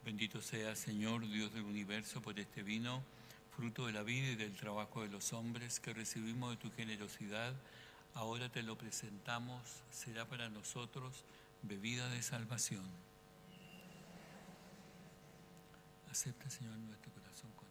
Bendito sea, Señor, Dios del universo, por este vino, fruto de la vida y del trabajo de los hombres, que recibimos de tu generosidad. Ahora te lo presentamos, será para nosotros bebida de salvación. Acepta, Señor, nuestro corazón con